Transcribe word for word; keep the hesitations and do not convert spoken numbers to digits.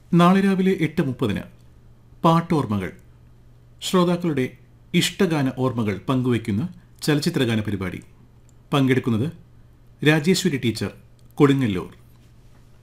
നാളെ രാവിലെ എട്ട് മുപ്പതിന് പാട്ടോർമ്മകൾ, ശ്രോതാക്കളുടെ ഇഷ്ടഗാന ഓർമ്മകൾ പങ്കുവയ്ക്കുന്ന ചലച്ചിത്രഗാന പരിപാടി. പങ്കെടുക്കുന്നത് രാജേശ്വരി ടീച്ചർ, കൊടുങ്ങല്ലൂർ.